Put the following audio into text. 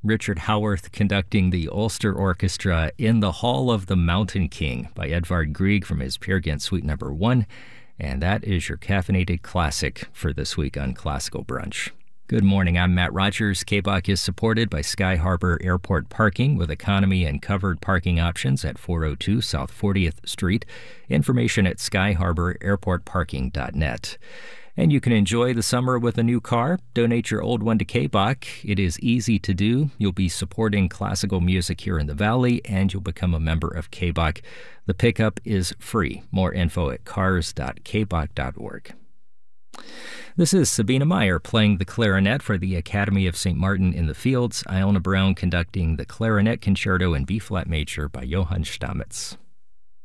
Richard Howarth conducting the Ulster Orchestra in the Hall of the Mountain King by Edvard Grieg from his Peer Gynt Suite No. 1. And that is your caffeinated classic for this week on Classical Brunch. Good morning, I'm Matt Rogers. KBOC is supported by Sky Harbor Airport Parking with economy and covered parking options at 402 South 40th Street. Information at skyharbor.airportparking.net. And you can enjoy the summer with a new car. Donate your old one to KBOC. It is easy to do. You'll be supporting classical music here in the Valley, and you'll become a member of KBOC. The pickup is free. More info at cars.kboc.org. This is Sabina Meyer playing the clarinet for the Academy of St. Martin in the Fields. Iona Brown conducting the Clarinet Concerto in B-flat major by Johann Stamitz.